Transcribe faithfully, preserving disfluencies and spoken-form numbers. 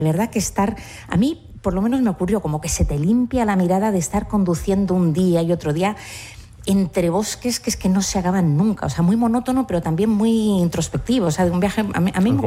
verdad que estar... A mí, por lo menos me ocurrió, como que se te limpia la mirada de estar conduciendo un día y otro día entre bosques que es que no se acaban nunca. O sea, muy monótono, pero también muy introspectivo. O sea, de un viaje... A mí, a mí me